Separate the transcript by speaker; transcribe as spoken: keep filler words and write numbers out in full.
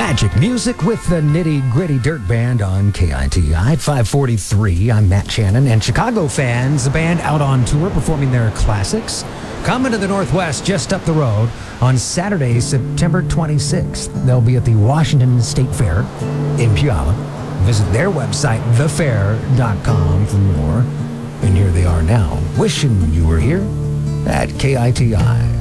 Speaker 1: Magic music with the Nitty Gritty Dirt Band on K I T I five forty-three. I'm Matt Shannon, and Chicago fans, the band out on tour performing their classics, coming to the Northwest just up the road on Saturday, September twenty-sixth. They'll be at the Washington State Fair in Puyallup. Visit their website, the fair dot com, for more. And here they are now, wishing you were here at K I T I.